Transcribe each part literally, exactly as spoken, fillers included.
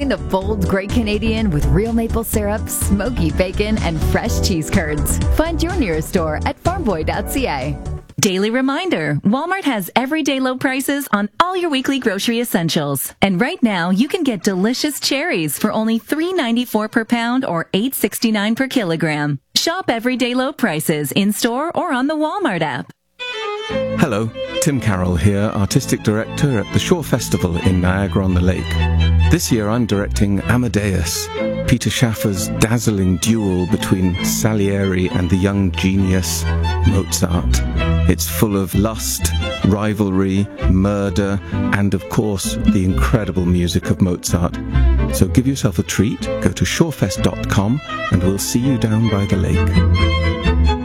the bold Great Canadian with real maple syrup, smoky bacon, and fresh cheese curds. Find your nearest store at farm boy dot c a. Daily reminder, Walmart has everyday low prices on all your weekly grocery essentials. And right now, you can get delicious cherries for only three ninety-four per pound or eight sixty-nine per kilogram. Shop everyday low prices in-store or on the Walmart app. Hello, Tim Carroll here, Artistic Director at the Shore Festival in Niagara-on-the-Lake. This year I'm directing Amadeus, Peter Schaffer's dazzling duel between Salieri and the young genius Mozart. It's full of lust, rivalry, murder, and of course, the incredible music of Mozart. So give yourself a treat, go to shorefest dot com, and we'll see you down by the lake.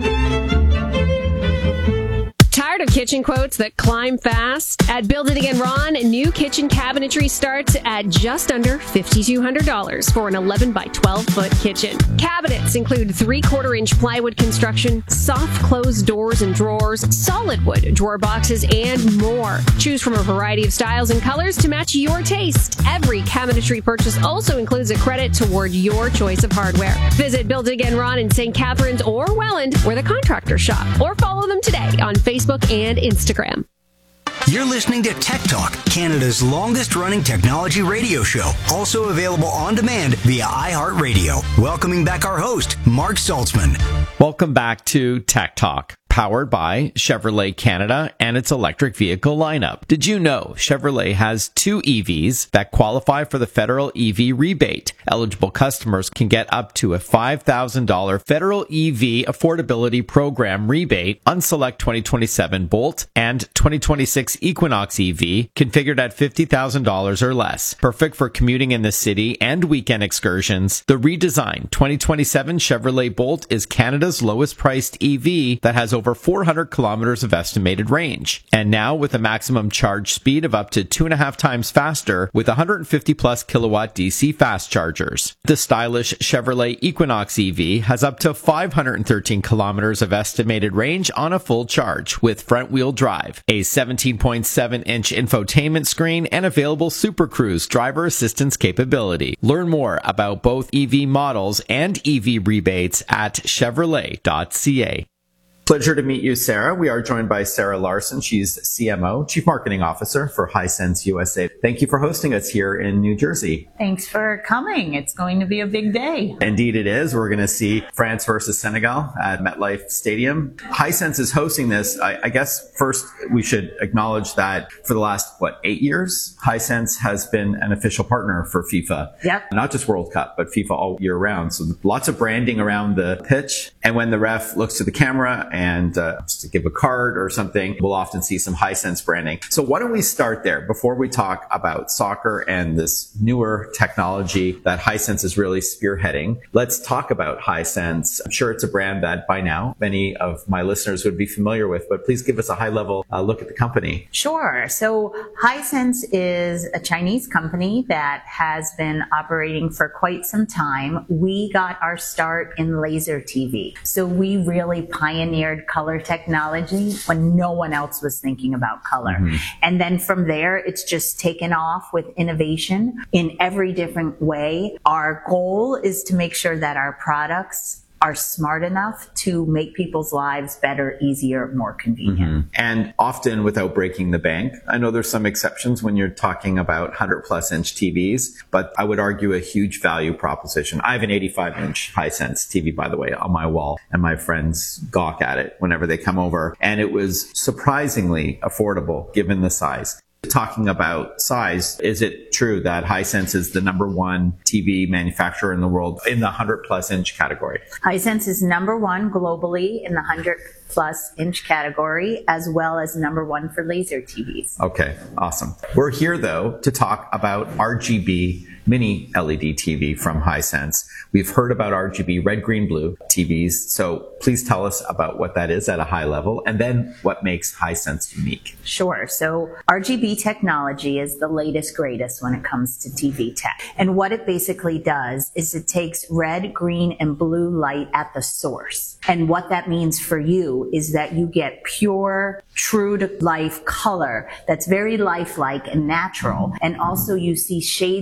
Tired of kitchen quotes that climb fast? At Build It Again Ron, new kitchen cabinetry starts at just under five thousand two hundred dollars for an eleven by twelve foot kitchen. Cabinets include three-quarter inch plywood construction, soft closed doors and drawers, solid wood drawer boxes, and more. Choose from a variety of styles and colors to match your taste. Every cabinetry purchase also includes a credit toward your choice of hardware. Visit Build It Again Ron in Saint Catharines or Welland, where the contractors shop, or follow them today on Facebook and Instagram. You're listening to Tech Talk, Canada's longest-running technology radio show, also available on demand via iHeartRadio. Welcoming back our host, Mark Saltzman. Welcome back to Tech Talk, powered by Chevrolet Canada and its electric vehicle lineup. Did you know Chevrolet has two E Vs that qualify for the federal E V rebate? Eligible customers can get up to a five thousand dollars federal E V affordability program rebate on select twenty twenty-seven Bolt and twenty twenty-six Equinox E V configured at fifty thousand dollars or less. Perfect for commuting in the city and weekend excursions. The redesigned twenty twenty-seven Chevrolet Bolt is Canada's lowest priced E V that has over over four hundred kilometers of estimated range. And now with a maximum charge speed of up to two and a half times faster with one hundred fifty plus kilowatt D C fast chargers. The stylish Chevrolet Equinox E V has up to five hundred thirteen kilometers of estimated range on a full charge with front wheel drive, a seventeen point seven inch infotainment screen, and available Super Cruise driver assistance capability. Learn more about both E V models and E V rebates at chevrolet dot c a. Pleasure to meet you, Sarah. We are joined by Sarah Larson. She's C M O, Chief Marketing Officer for Hisense U S A. Thank you for hosting us here in New Jersey. Thanks for coming. It's going to be a big day. Indeed it is. We're going to see France versus Senegal at MetLife Stadium. Hisense is hosting this. I, I guess first we should acknowledge that for the last, what, eight years, Hisense has been an official partner for FIFA. Yep. Not just World Cup, but FIFA all year round. So lots of branding around the pitch. And when the ref looks to the camera and uh, to give a card or something, we'll often see some Hisense branding. So why don't we start there before we talk about soccer and this newer technology that Hisense is really spearheading. Let's talk about Hisense. I'm sure it's a brand that by now many of my listeners would be familiar with, but please give us a high-level uh, look at the company. Sure. So Hisense is a Chinese company that has been operating for quite some time. We got our start in laser T V. So we really pioneered color technology when no one else was thinking about color. Mm-hmm. And then from there, it's just taken off with innovation in every different way. Our goal is to make sure that our products are smart enough to make people's lives better, easier, more convenient. Mm-hmm. And often without breaking the bank. I know there's some exceptions when you're talking about one hundred plus inch T Vs, but I would argue a huge value proposition. I have an eighty-five inch Hisense T V, by the way, on my wall, and my friends gawk at it whenever they come over. And it was surprisingly affordable given the size. Talking about size, is it true that Hisense is the number one T V manufacturer in the world in the one hundred plus inch category? Hisense is number one globally in the one hundred plus inch category, as well as number one for laser T Vs. Okay, awesome. We're here though to talk about R G B mini L E D T V from Hisense. We've heard about R G B red, green, blue T Vs. So please tell us about what that is at a high level and then what makes Hisense unique. Sure. So R G B technology is the latest, greatest when it comes to T V tech. And what it basically does is it takes red, green, and blue light at the source. And what that means for you is that you get pure, true to life color that's very lifelike and natural. And also you see shades of color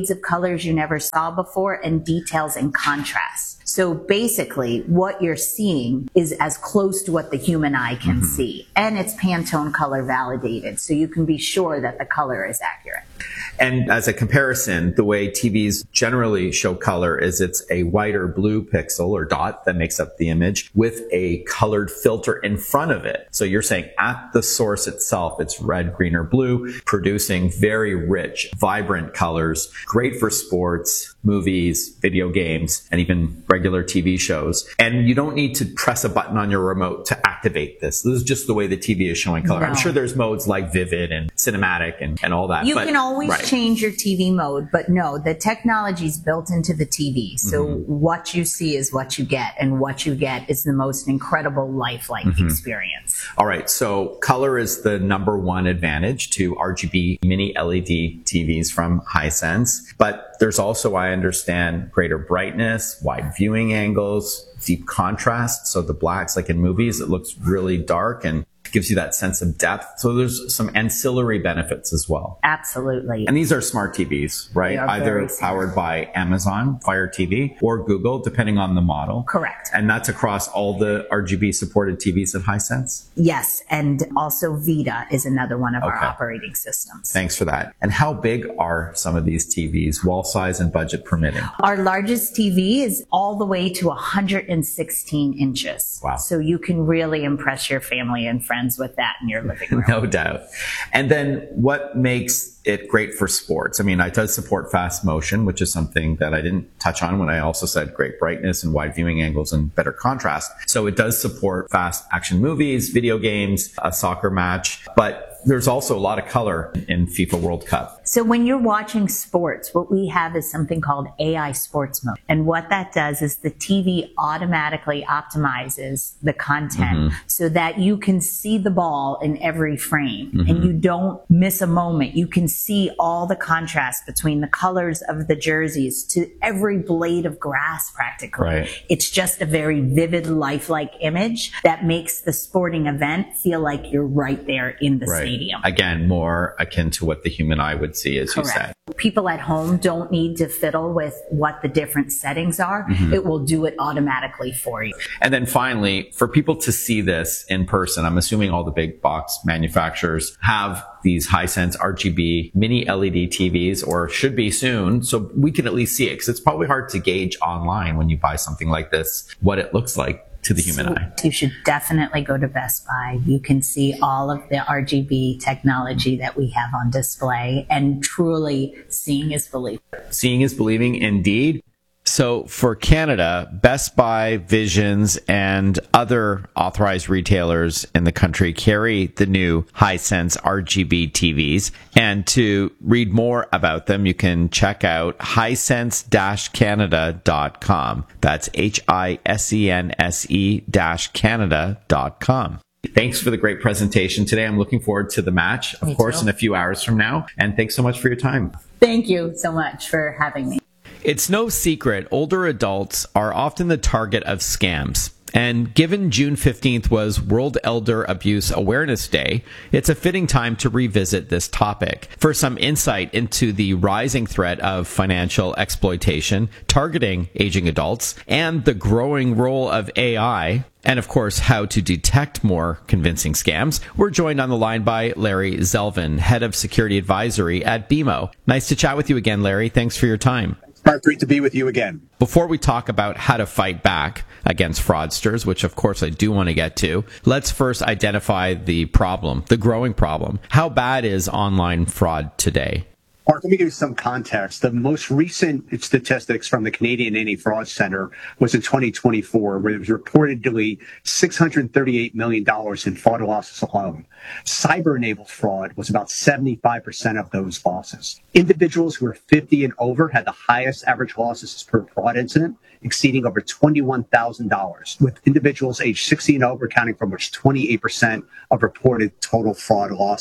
colors you never saw before, and details and contrast. So basically, what you're seeing is as close to what the human eye can mm-hmm. see. And it's Pantone color validated, so you can be sure that the color is accurate. And as a comparison, the way T Vs generally show color is it's a white or blue pixel or dot that makes up the image with a colored filter in front of it. So you're saying at the source itself, it's red, green, or blue, producing very rich, vibrant colors, great for sports, movies, video games, and even regular T V shows. And you don't need to press a button on your remote to activate this. This is just the way the T V is showing color. No. I'm sure there's modes like vivid and cinematic and, and all that. You but, can always right. change your T V mode, but no, the technology is built into the T V. So mm-hmm. what you see is what you get, and what you get is the most incredible lifelike mm-hmm. experience. All right. So color is the number one advantage to R G B mini L E D T Vs from Hisense. But there's also, I understand, greater brightness, wide viewing angles, deep contrast. So the blacks, like in movies, it looks really dark and gives you that sense of depth. So there's some ancillary benefits as well. Absolutely. And these are smart T Vs, right? Either powered by Amazon Fire T V or Google, depending on the model. Correct. And that's across all the R G B supported T Vs at Hisense? Yes. And also Vita is another one of okay. our operating systems. Thanks for that. And how big are some of these T Vs, wall size and budget permitting? Our largest T V is all the way to one hundred sixteen inches. Wow. So you can really impress your family and friends with that in your living room. No doubt. And then what makes it great for sports? I mean, it does support fast motion, which is something that I didn't touch on when I also said great brightness and wide viewing angles and better contrast. So it does support fast action movies, video games, a soccer match, but there's also a lot of color in FIFA World Cup. So when you're watching sports, what we have is something called A I Sports Mode. And what that does is the T V automatically optimizes the content mm-hmm. so that you can see the ball in every frame mm-hmm. and you don't miss a moment. You can see all the contrast between the colors of the jerseys to every blade of grass practically. Right. It's just a very vivid, lifelike image that makes the sporting event feel like you're right there in the right. stadium. Again, more akin to what the human eye would see, as Correct. you said. People at home don't need to fiddle with what the different settings are. Mm-hmm. It will do it automatically for you. And then finally, for people to see this in person, I'm assuming all the big box manufacturers have these Hisense R G B mini L E D T Vs, or should be soon, so we can at least see it, because it's probably hard to gauge online when you buy something like this, what it looks like to the human so eye. You should definitely go to Best Buy. You can see all of the R G B technology that we have on display, and truly seeing is believing. Seeing is believing indeed. So for Canada, Best Buy, Visions, and other authorized retailers in the country carry the new Hisense R G B T Vs. And to read more about them, you can check out hisense dash canada dot com. That's H I S E N S E dash Canada dot com. Thanks for the great presentation today. I'm looking forward to the match, of Me course, too. in a few hours from now. And thanks so much for your time. Thank you so much for having me. It's no secret older adults are often the target of scams. And given June fifteenth was World Elder Abuse Awareness Day, it's a fitting time to revisit this topic. For some insight into the rising threat of financial exploitation targeting aging adults and the growing role of A I, and of course, how to detect more convincing scams, we're joined on the line by Larry Zelvin, Head of Security Advisory at B M O. Nice to chat with you again, Larry. Thanks for your time. Mark, great to be with you again. Before we talk about how to fight back against fraudsters, which of course I do want to get to, let's first identify the problem, the growing problem. How bad is online fraud today? Mark, let me give you some context. The most recent statistics from the Canadian Anti-Fraud Center was in twenty twenty-four, where there was reportedly six hundred thirty-eight million dollars in fraud losses alone. Cyber-enabled fraud was about seventy-five percent of those losses. Individuals who were fifty and over had the highest average losses per fraud incident, exceeding over twenty-one thousand dollars, with individuals aged sixty and over accounting for almost twenty-eight percent of reported total fraud losses.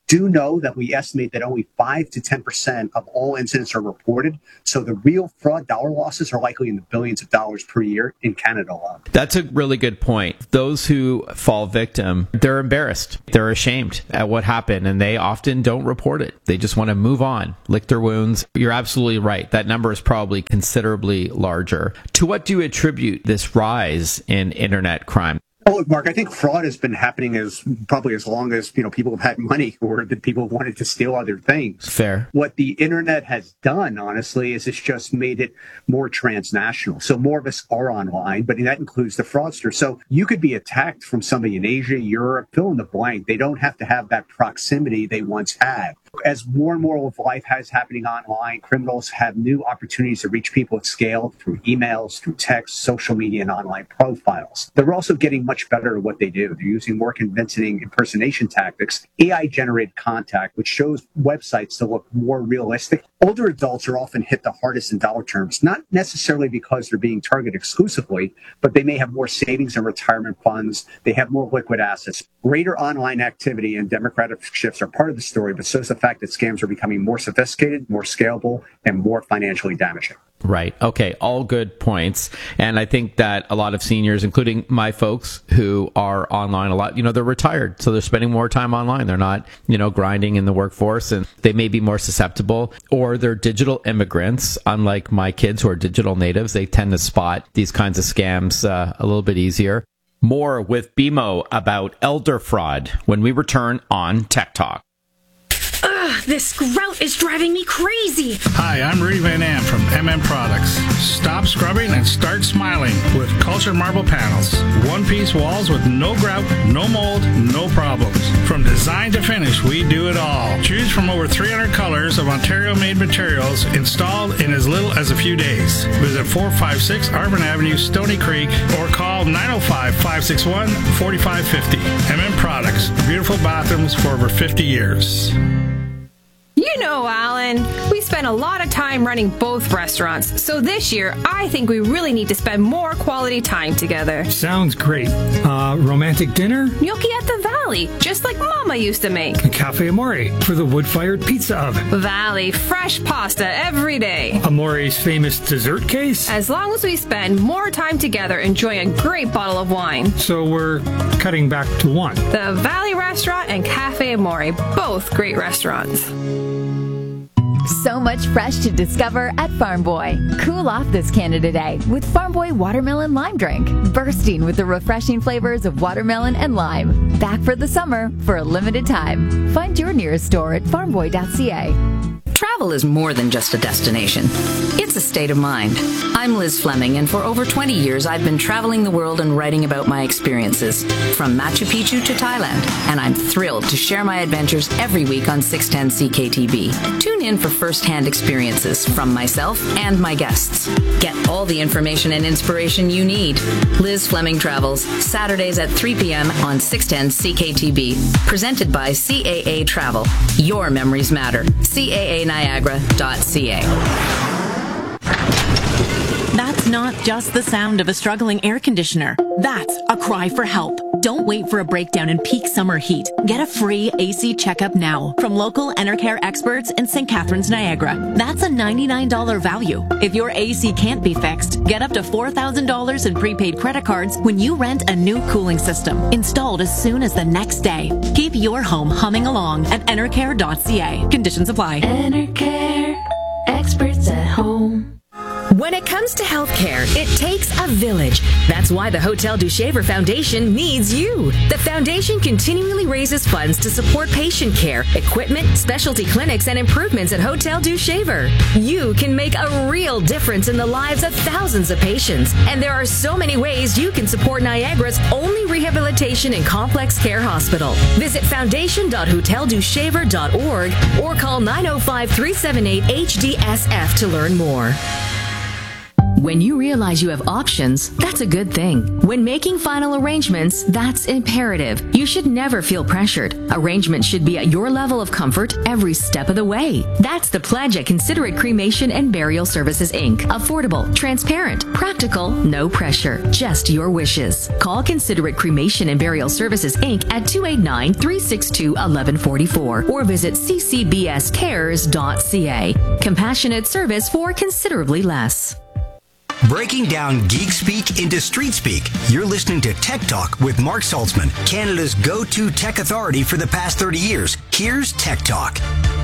do know that we estimate that only five to ten percent of all incidents are reported. So the real fraud dollar losses are likely in the billions of dollars per year in Canada alone. That's a really good point. Those who fall victim, they're embarrassed. They're ashamed at what happened, and they often don't report it. They just want to move on, lick their wounds. You're absolutely right. That number is probably considerably larger. To what do you attribute this rise in internet crime? Oh, look, Mark, I think fraud has been happening as probably as long as, you know, people have had money or that people have wanted to steal other things. Fair. What the internet has done, honestly, is it's just made it more transnational. So more of us are online, but that includes the fraudsters. So you could be attacked from somebody in Asia, Europe, fill in the blank. They don't have to have that proximity they once had. As more and more of life has happening online, criminals have new opportunities to reach people at scale through emails, through text, social media, and online profiles. They're also getting much better at what they do. They're using more convincing impersonation tactics, A I-generated contact, which shows websites to look more realistic. Older adults are often hit the hardest in dollar terms, not necessarily because they're being targeted exclusively, but they may have more savings and retirement funds. They have more liquid assets. Greater online activity and demographic shifts are part of the story, but so is the fact that scams are becoming more sophisticated, more scalable, and more financially damaging. Right. Okay. All good points. And I think that a lot of seniors, including my folks who are online a lot, you know, they're retired. So they're spending more time online. They're not, you know, grinding in the workforce, and they may be more susceptible, or they're digital immigrants. Unlike my kids who are digital natives, they tend to spot these kinds of scams uh, a little bit easier. More with B M O about elder fraud when we return on Tech Talk. Ugh, this grout is driving me crazy. Hi, I'm Rudy Van Am from M M Products. Stop scrubbing and start smiling with Cultured Marble Panels. One-piece walls with no grout, no mold, no problems. From design to finish, we do it all. Choose from over three hundred colors of Ontario-made materials installed in as little as a few days. Visit four five six Arvin Avenue, Stony Creek, or call nine oh five, five six one, four five five oh. M M Products, beautiful bathrooms for over fifty years. You know, Alan, we spent a lot of time running both restaurants, so this year I think we really need to spend more quality time together. Sounds great. Uh, romantic dinner? Gnocchi at the Valley, just like Mama used to make. A Cafe Amore for the wood-fired pizza oven. Valley, fresh pasta every day. Amore's famous dessert case? As long as we spend more time together enjoying a great bottle of wine. So we're cutting back to one. The Valley Restaurant and Cafe Amore, both great restaurants. So much fresh to discover at Farm Boy. Cool off this Canada Day with Farm Boy Watermelon Lime Drink, bursting with the refreshing flavors of watermelon and lime. Back for the summer for a limited time. Find your nearest store at farm boy dot c a. Travel is more than just a destination. It's a state of mind. I'm Liz Fleming, and for over twenty years, I've been traveling the world and writing about my experiences, from Machu Picchu to Thailand, and I'm thrilled to share my adventures every week on six ten C K T B. Tune in for first-hand experiences from myself and my guests. Get all the information and inspiration you need. Liz Fleming Travels, Saturdays at three p.m. on six ten C K T B. Presented by C A A Travel. Your memories matter. C A A Niagara dot C A. That's not just the sound of a struggling air conditioner. That's a cry for help. Don't wait for a breakdown in peak summer heat. Get a free A C checkup now from local Enercare experts in Saint Catharines, Niagara. That's a ninety-nine dollars value. If your A C can't be fixed, get up to four thousand dollars in prepaid credit cards when you rent a new cooling system, installed as soon as the next day. Keep your home humming along at Enercare dot C A. Conditions apply. Enercare, experts at home. When it comes to healthcare, it takes a village. That's why the Hotel du Shaver Foundation needs you. The foundation continually raises funds to support patient care, equipment, specialty clinics, and improvements at Hotel du Shaver. You can make a real difference in the lives of thousands of patients. And there are so many ways you can support Niagara's only rehabilitation and complex care hospital. Visit foundation dot hotel du shaver dot org or call nine oh five, three seven eight, H D S F to learn more. When you realize you have options, that's a good thing. When making final arrangements, that's imperative. You should never feel pressured. Arrangements should be at your level of comfort every step of the way. That's the pledge at Considerate Cremation and Burial Services, Incorporated. Affordable, transparent, practical, no pressure, just your wishes. Call Considerate Cremation and Burial Services, Incorporated at two eight nine, three six two, one one four four or visit c c b s cares dot c a. Compassionate service for considerably less. Breaking down geek speak into street speak. You're listening to Tech Talk with Mark Saltzman, Canada's go-to tech authority for the past thirty years. Here's Tech Talk.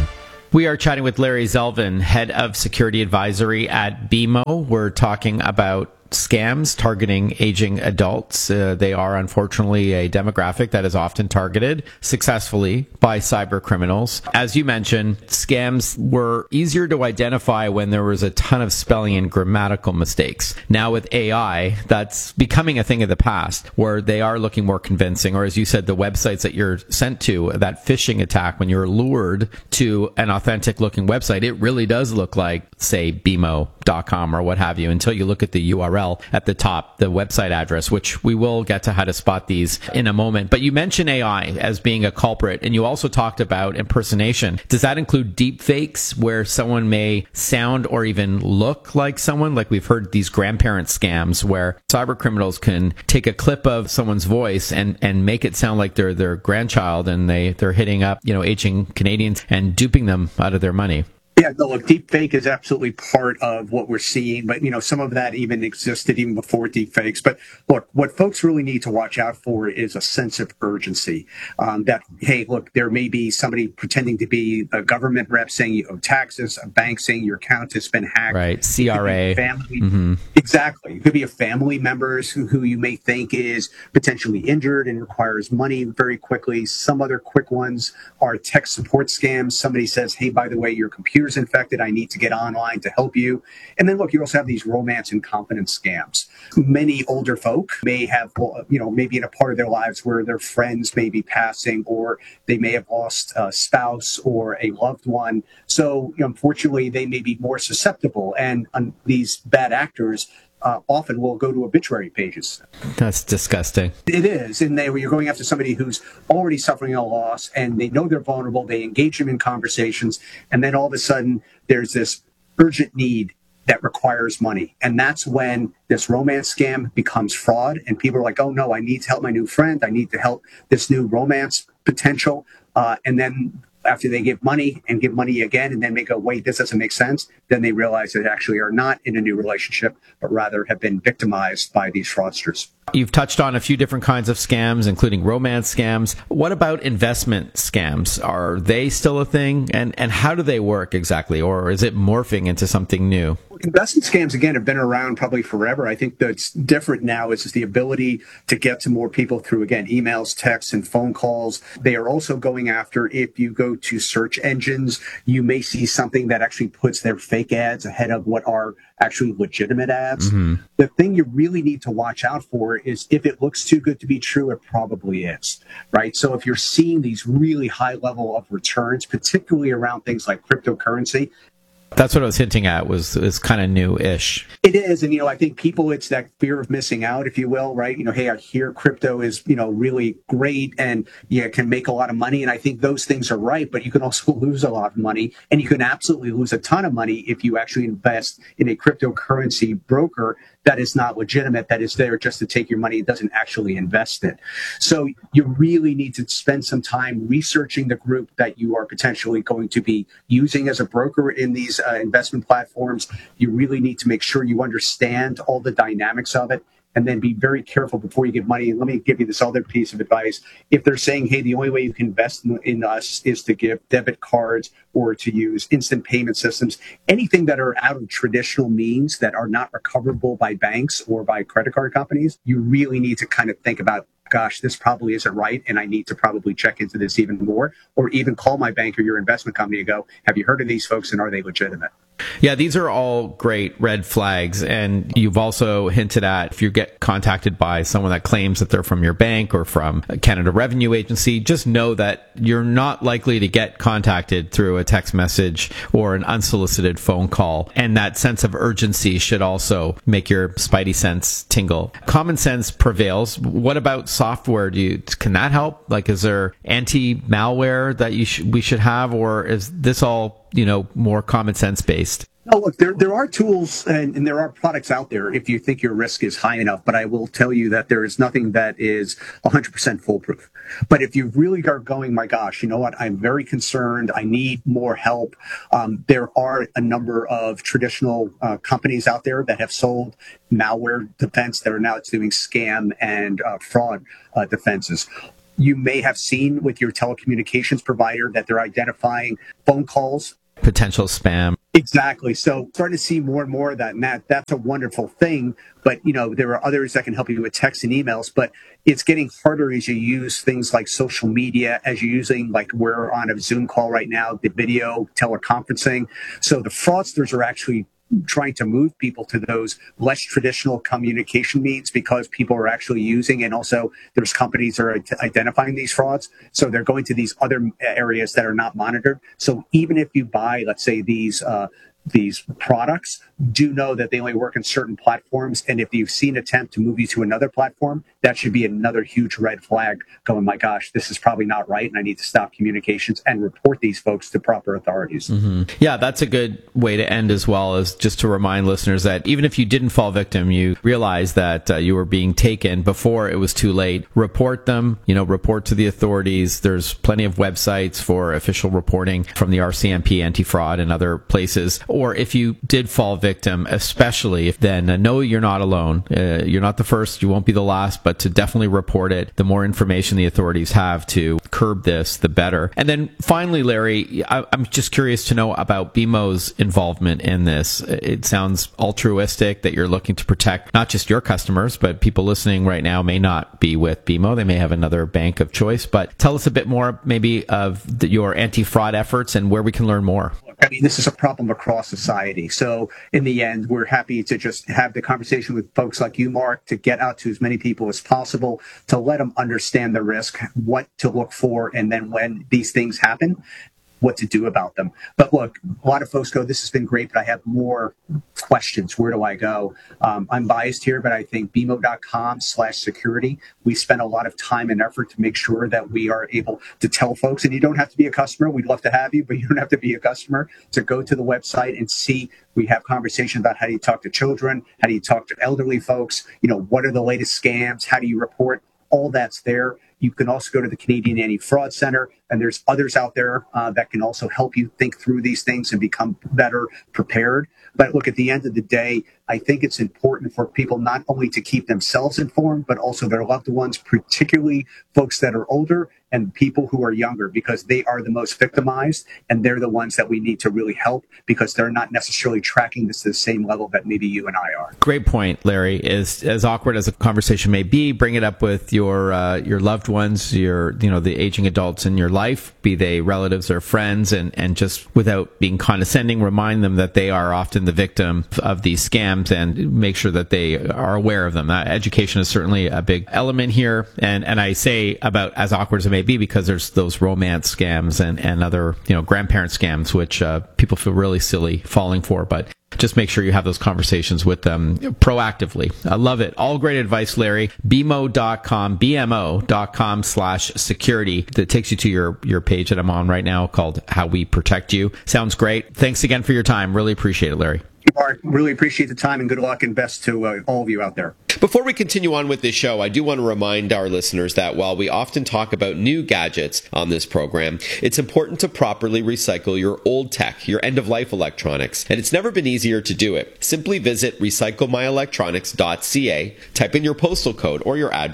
We are chatting with Larry Zelvin, head of security advisory at B M O. We're talking about scams targeting aging adults. Uh, they are unfortunately a demographic that is often targeted successfully by cyber criminals. As you mentioned, scams were easier to identify when there was a ton of spelling and grammatical mistakes. Now with A I, that's becoming a thing of the past, where they are looking more convincing, or as you said, the websites that you're sent to, that phishing attack, when you're lured to an authentic looking website, it really does look like, say, B M O dot com or what have you, until you look at the U R L at the top, the website address, which we will get to how to spot these in a moment. But you mentioned A I as being a culprit, and you also talked about impersonation. Does that include deep fakes, where someone may sound or even look like someone? Like we've heard these grandparent scams where cyber criminals can take a clip of someone's voice and, and make it sound like they're their grandchild, and they, they're hitting up, you know, aging Canadians and duping them out of their money. Yeah, no, look, deep fake is absolutely part of what we're seeing, but, you know, some of that even existed even before deep fakes. But look, what folks really need to watch out for is a sense of urgency. Um, that, hey, look, there may be somebody pretending to be a government rep saying you owe taxes, a bank saying your account has been hacked. Right, C R A. Family. Mm-hmm. Exactly. It could be a family member who, who you may think is potentially injured and requires money very quickly. Some other quick ones are tech support scams. Somebody says, hey, by the way, your computer's infected. I need to get online to help you. And then look, you also have these romance and confidence scams. Many older folk may have, you know, maybe in a part of their lives where their friends may be passing, or they may have lost a spouse or a loved one. So, you know, unfortunately, they may be more susceptible. And um, these bad actors Uh, often will go to obituary pages. That's disgusting. It is. And they, you're going after somebody who's already suffering a loss, and they know they're vulnerable. They engage them in conversations. And then all of a sudden, there's this urgent need that requires money. And that's when this romance scam becomes fraud. And people are like, oh, no, I need to help my new friend. I need to help this new romance potential. Uh, and then after they give money and give money again, and then they go, wait, this doesn't make sense, then they realize they actually are not in a new relationship, but rather have been victimized by these fraudsters. You've touched on a few different kinds of scams, including romance scams. What about investment scams? Are they still a thing? And and how do they work exactly? Or is it morphing into something new? Investment scams, again, have been around probably forever. I think that's different now is the ability to get to more people through, again, emails, texts, and phone calls. They are also going after, if you go to search engines, you may see something that actually puts their fake ads ahead of what are actually legitimate ads. Mm-hmm. The thing you really need to watch out for is if it looks too good to be true, it probably is, right? So if you're seeing these really high level of returns, particularly around things like cryptocurrency, that's what I was hinting at, was is kind of new-ish. It is. And, you know, I think people, it's that fear of missing out, if you will, right? You know, hey, I hear crypto is, you know, really great and you can make a lot of money. And I think those things are right, but you can also lose a lot of money, and you can absolutely lose a ton of money if you actually invest in a cryptocurrency broker that is not legitimate, that is there just to take your money, it doesn't actually invest it. So you really need to spend some time researching the group that you are potentially going to be using as a broker in these uh, investment platforms. You really need to make sure you understand all the dynamics of it, and then be very careful before you give money. And let me give you this other piece of advice. If they're saying, hey, the only way you can invest in, in us is to give debit cards or to use instant payment systems, anything that are out of traditional means that are not recoverable by banks or by credit card companies, you really need to kind of think about, gosh, this probably isn't right, and I need to probably check into this even more, or even call my bank or your investment company and go, have you heard of these folks, and are they legitimate? Yeah, these are all great red flags. And you've also hinted at if you get contacted by someone that claims that they're from your bank or from a Canada Revenue Agency, just know that you're not likely to get contacted through a text message or an unsolicited phone call. And that sense of urgency should also make your spidey sense tingle. Common sense prevails. What about software? Do you, can that help? Like, is there anti-malware that you sh- we should have, or is this all, you know, more common sense based? No, look, there there are tools and, and there are products out there if you think your risk is high enough, but I will tell you that there is nothing that is one hundred percent foolproof. But if you really are going, my gosh, you know what, I'm very concerned, I need more help, um, there are a number of traditional uh, companies out there that have sold malware defense that are now doing scam and uh, fraud uh, defenses. You may have seen with your telecommunications provider that they're identifying phone calls, potential spam. Exactly. So starting to see more and more of that, and that, that's a wonderful thing. But, you know, there are others that can help you with text and emails, but it's getting harder as you use things like social media, as you're using, like we're on a Zoom call right now, the video teleconferencing. So the fraudsters are actually trying to move people to those less traditional communication means because people are actually using, and also there's companies that are identifying these frauds. So they're going to these other areas that are not monitored. So even if you buy, let's say, these uh, these products, do know that they only work in certain platforms. And if you've seen an attempt to move you to another platform, that should be another huge red flag going, my gosh, this is probably not right, and I need to stop communications and report these folks to proper authorities. Mm-hmm. Yeah, that's a good way to end, as well as just to remind listeners that even if you didn't fall victim, you realize that uh, you were being taken before it was too late. Report them, you know, report to the authorities. There's plenty of websites for official reporting from the R C M P, anti-fraud, and other places. Or if you did fall victim, especially, then uh, know you're not alone. Uh, you're not the first, you won't be the last, but to definitely report it. The more information the authorities have to curb this, the better. And then finally, Larry, I, I'm just curious to know about B M O's involvement in this. It sounds altruistic that you're looking to protect not just your customers, but people listening right now may not be with B M O. They may have another bank of choice. But tell us a bit more maybe of the, your anti-fraud efforts and where we can learn more. I mean, this is a problem across society. So in the end, we're happy to just have the conversation with folks like you, Mark, to get out to as many people as possible, to let them understand the risk, what to look for, and then when these things happen, what to do about them. But look, a lot of folks go, this has been great, but I have more questions. Where do I go? Um, I'm biased here, but I think B M O dot com slash security. We spend a lot of time and effort to make sure that we are able to tell folks, and you don't have to be a customer. We'd love to have you, but you don't have to be a customer to go to the website and see. We have conversations about how do you talk to children? How do you talk to elderly folks? You know, what are the latest scams? How do you report? All that's there. You can also go to the Canadian Anti-Fraud Center, and there's others out there uh, that can also help you think through these things and become better prepared. But look, at the end of the day, I think it's important for people not only to keep themselves informed, but also their loved ones, particularly folks that are older and people who are younger, because they are the most victimized, and they're the ones that we need to really help because they're not necessarily tracking this to the same level that maybe you and I are. Great point, Larry. Is as awkward as a conversation may be, bring it up with your uh, your loved ones, your you know the aging adults in your life, be they relatives or friends, and and just without being condescending, remind them that they are often the victim of these scams, and make sure that they are aware of them. Uh, education is certainly a big element here, and and I say about as awkward as it may be because there's those romance scams and and other you know grandparent scams which uh, people feel really silly falling for, but just make sure you have those conversations with them proactively. I love it. All great advice, Larry. B M O dot com, B M O dot com slash security. That takes you to your, your page that I'm on right now called How We Protect You. Sounds great. Thanks again for your time. Really appreciate it, Larry. Mark, really appreciate the time, and good luck and best to uh, all of you out there. Before we continue on with this show, I do want to remind our listeners that while we often talk about new gadgets on this program, it's important to properly recycle your old tech, your end-of-life electronics, and it's never been easier to do it. Simply visit recycle my electronics dot c a, type in your postal code or your address,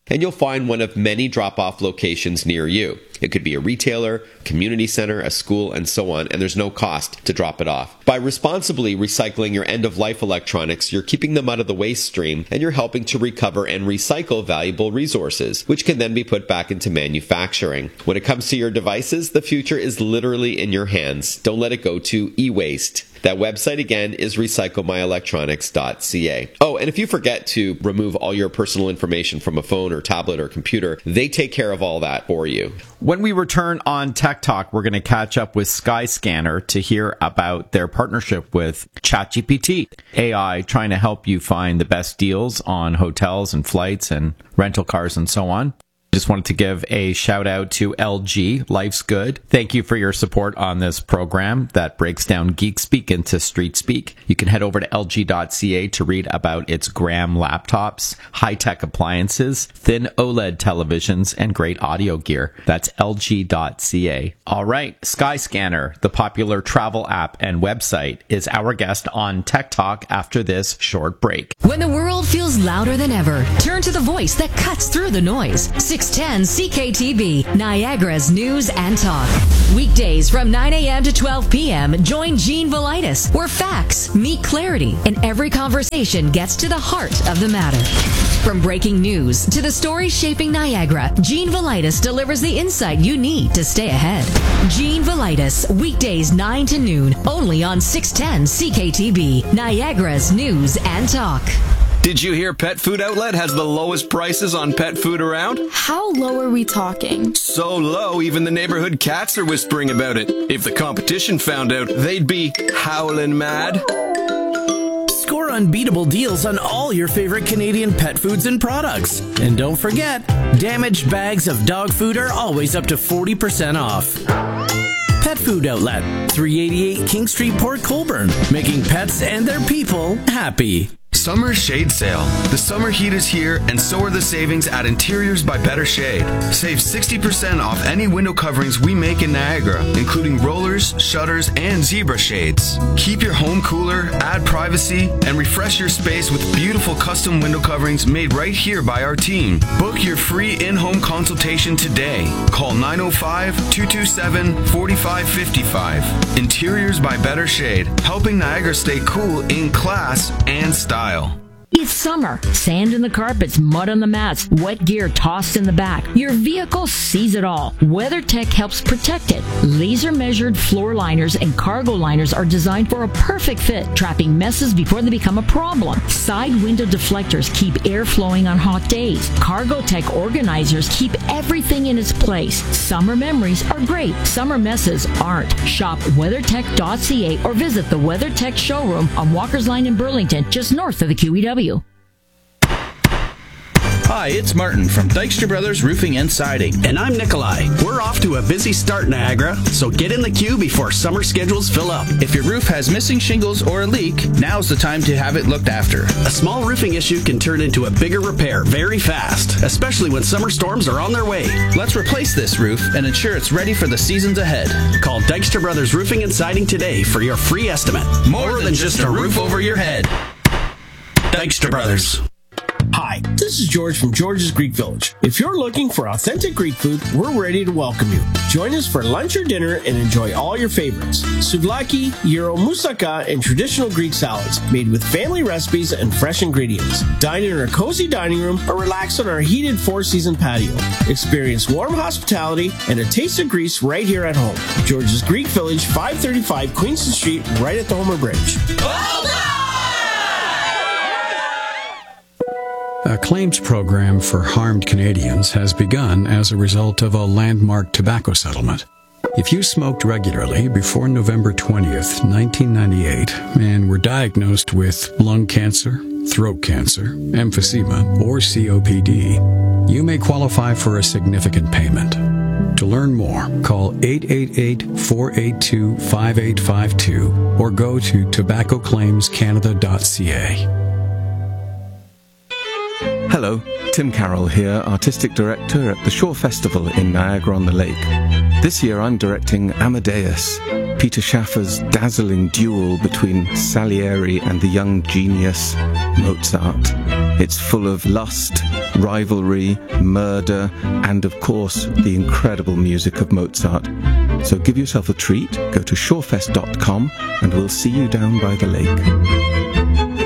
and you'll find one of many drop-off locations near you. It could be a retailer, community center, a school, and so on, and there's no cost to drop it off. By responsibly recycling your end-of-life electronics, you're keeping them out of the waste stream, and you're helping to recover and recycle valuable resources, which can then be put back into manufacturing. When it comes to your devices, the future is literally in your hands. Don't let it go to e-waste. That website again is recycle my electronics dot c a. Oh, and if you forget to remove all your personal information from a phone or tablet or computer, they take care of all that for you. When we return on Tech Talk, we're going to catch up with Skyscanner to hear about their partnership with ChatGPT, A I trying to help you find the best deals on hotels and flights and rental cars and so on. Just wanted to give a shout out to L G, Life's Good. Thank you for your support on this program that breaks down geek speak into street speak. You can head over to L G dot c a to read about its Gram laptops, high-tech appliances, thin OLED televisions, and great audio gear. That's L G dot c a. All right, Skyscanner, the popular travel app and website, is our guest on Tech Talk after this short break. When the world feels louder than ever, turn to the voice that cuts through the noise. six ten C K T B, Niagara's News and Talk. Weekdays from nine a.m. to twelve p.m., join Gene Velitis, where facts meet clarity and every conversation gets to the heart of the matter. From breaking news to the stories shaping Niagara, Gene Velitis delivers the insight you need to stay ahead. Gene Velitis, weekdays nine to noon, only on six ten C K T B, Niagara's News and Talk. Did you hear Pet Food Outlet has the lowest prices on pet food around? How low are we talking? So low, even the neighborhood cats are whispering about it. If the competition found out, they'd be howling mad. Score unbeatable deals on all your favorite Canadian pet foods and products. And don't forget, damaged bags of dog food are always up to forty percent off. Pet Food Outlet, three eighty-eight King Street, Port Colborne, making pets and their people happy. Summer shade sale. The summer heat is here, and so are the savings at Interiors by Better Shade. Save sixty percent off any window coverings we make in Niagara, including rollers, shutters, and zebra shades. Keep your home cooler, add privacy, and refresh your space with beautiful custom window coverings made right here by our team. Book your free in-home consultation today. Call nine oh five, two two seven, four five five five. Interiors by Better Shade, helping Niagara stay cool in class and style. It's summer. Sand in the carpets, mud on the mats, wet gear tossed in the back. Your vehicle sees it all. WeatherTech helps protect it. Laser-measured floor liners and cargo liners are designed for a perfect fit, trapping messes before they become a problem. Side window deflectors keep air flowing on hot days. CargoTech organizers keep everything in its place. Summer memories are great. Summer messes aren't. Shop weathertech dot c a or visit the WeatherTech showroom on Walker's Line in Burlington, just north of the Q E W. Hi, it's Martin from Dykstra Brothers Roofing and Siding. And I'm Nikolai. We're off to a busy start, Niagara, so get in the queue before summer schedules fill up. If your roof has missing shingles or a leak, now's the time to have it looked after. A small roofing issue can turn into a bigger repair very fast, especially when summer storms are on their way. Let's replace this roof and ensure it's ready for the seasons ahead. Call Dykstra Brothers Roofing and Siding today for your free estimate. More, More than, than just a roof over your head. Dykstra Brothers. Hi, this is George from George's Greek Village. If you're looking for authentic Greek food, we're ready to welcome you. Join us for lunch or dinner and enjoy all your favorites. Souvlaki, gyro, moussaka, and traditional Greek salads made with family recipes and fresh ingredients. Dine in our cozy dining room or relax on our heated four-season patio. Experience warm hospitality and a taste of Greece right here at home. George's Greek Village, five thirty-five Queenston Street, right at the Homer Bridge. Well done! A claims program for harmed Canadians has begun as a result of a landmark tobacco settlement. If you smoked regularly before November twentieth, nineteen ninety-eight, and were diagnosed with lung cancer, throat cancer, emphysema, or C O P D, you may qualify for a significant payment. To learn more, call eight eight eight, four eight two, five eight five two or go to tobacco claims canada dot c a. Hello, Tim Carroll here, Artistic Director at the Shore Festival in Niagara-on-the-Lake. This year I'm directing Amadeus, Peter Shaffer's dazzling duel between Salieri and the young genius Mozart. It's full of lust, rivalry, murder, and of course, the incredible music of Mozart. So give yourself a treat, go to shorefest dot com, and we'll see you down by the lake.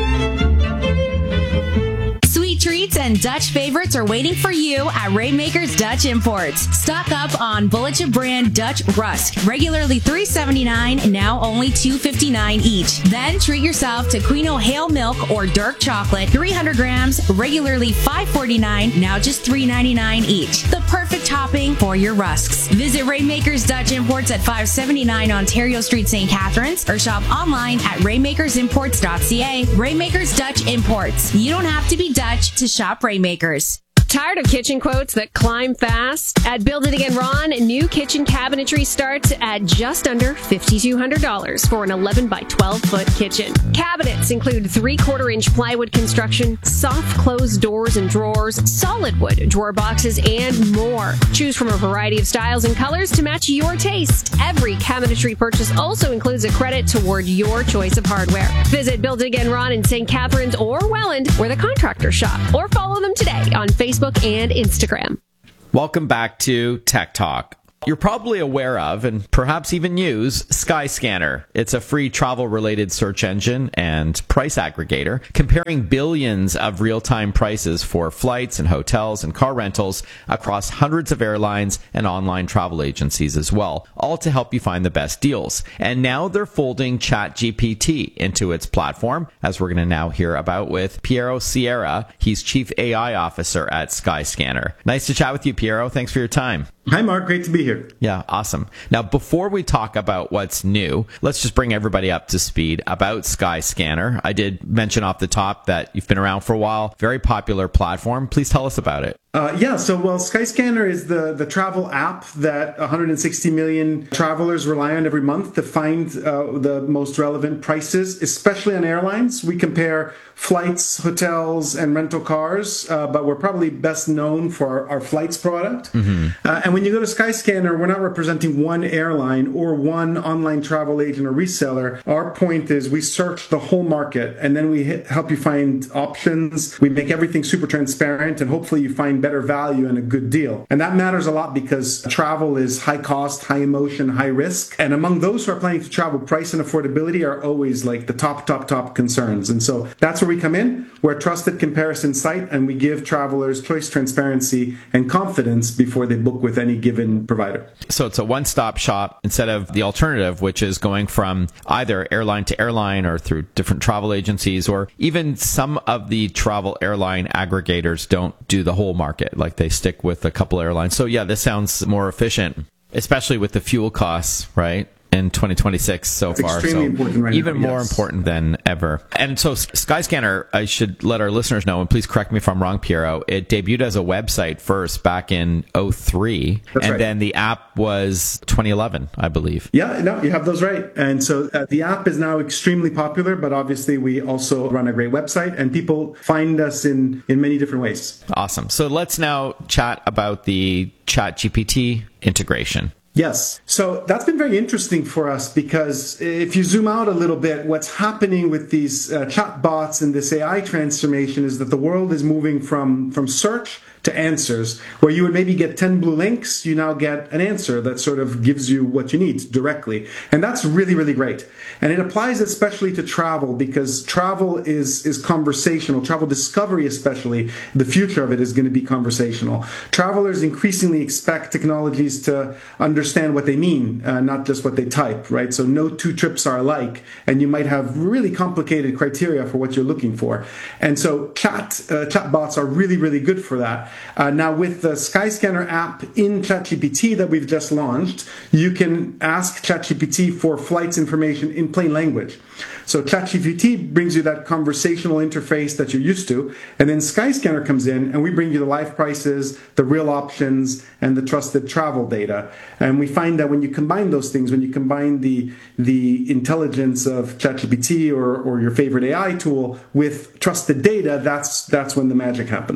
Treats and Dutch favorites are waiting for you at Rainmakers Dutch Imports. Stock up on Bulletin brand Dutch Rusk, regularly three dollars and seventy-nine cents, now only two dollars and fifty-nine cents each. Then treat yourself to Quino Hale Milk or Dark Chocolate, three hundred grams, regularly five dollars and forty-nine cents, now just three dollars and ninety-nine cents each. The perfect topping for your rusks. Visit Rainmakers Dutch Imports at five seventy-nine Ontario Street, Saint Catharines, or shop online at rainmakers imports dot c a. Rainmakers Dutch Imports. You don't have to be Dutch to shop Rainmakers. Tired of kitchen quotes that climb fast? At Build It Again Ron, new kitchen cabinetry starts at just under five thousand two hundred dollars for an eleven by twelve foot kitchen. Cabinets include three-quarter inch plywood construction, soft closed doors and drawers, solid wood drawer boxes, and more. Choose from a variety of styles and colors to match your taste. Every cabinetry purchase also includes a credit toward your choice of hardware. Visit Build It Again Ron in Saint Catharines or Welland, where the contractors shop, or follow them today on Facebook and Instagram. Welcome back to Tech Talk. You're probably aware of, and perhaps even use, Skyscanner. It's a free travel-related search engine and price aggregator, comparing billions of real-time prices for flights and hotels and car rentals across hundreds of airlines and online travel agencies as well, all to help you find the best deals. And now they're folding ChatGPT into its platform, as we're going to now hear about with Piero Sierra. He's Chief A I Officer at Skyscanner. Nice to chat with you, Piero. Thanks for your time. Hi, Mark. Great to be here. Yeah, awesome. Now, before we talk about what's new, let's just bring everybody up to speed about Skyscanner. I did mention off the top that you've been around for a while. Very popular platform. Please tell us about it. Uh, yeah, so, well, Skyscanner is the, the travel app that one hundred sixty million travelers rely on every month to find uh, the most relevant prices, especially on airlines. We compare flights, hotels, and rental cars, uh, but we're probably best known for our, our flights product. Mm-hmm. Uh, and when you go to Skyscanner, we're not representing one airline or one online travel agent or reseller. Our point is we search the whole market, and then we hit, help you find options. We make everything super transparent, and hopefully you find better value and a good deal. And that matters a lot because travel is high cost, high emotion, high risk. And among those who are planning to travel, price and affordability are always like the top, top, top concerns. And so that's where we come in. We're a trusted comparison site, and we give travelers choice, transparency, and confidence before they book with any given provider. So it's a one-stop shop instead of the alternative, which is going from either airline to airline or through different travel agencies, or even some of the travel airline aggregators don't do the whole market. Like they stick with a couple airlines. So yeah, this sounds more efficient, especially with the fuel costs, right? In twenty twenty-six so That's far. Extremely so important right even now, more yes. important than ever. And so Skyscanner, I should let our listeners know, and please correct me if I'm wrong, Piero, it debuted as a website first back in oh three, That's and right. then the app was twenty eleven, I believe. Yeah, no, you have those right. And so uh, the app is now extremely popular, but obviously we also run a great website, and people find us in, in many different ways. Awesome. So let's now chat about the ChatGPT integration. Yes. So that's been very interesting for us because if you zoom out a little bit, what's happening with these uh, chatbots and this A I transformation is that the world is moving from, from search to answers. Where you would maybe get ten blue links, you now get an answer that sort of gives you what you need directly. And that's really, really great. And it applies especially to travel because travel is, is conversational. Travel discovery especially, the future of it is going to be conversational. Travelers increasingly expect technologies to understand what they mean, uh, not just what they type, right? So no two trips are alike, and you might have really complicated criteria for what you're looking for. And so chat uh, chatbots are really, really good for that. Uh, now, with the Skyscanner app in ChatGPT that we've just launched, you can ask ChatGPT for flights information in plain language. So ChatGPT brings you that conversational interface that you're used to, and then Skyscanner comes in, and we bring you the live prices, the real options, and the trusted travel data. And we find that when you combine those things, when you combine the the intelligence of ChatGPT or, or your favorite A I tool with trusted data, that's that's when the magic happens.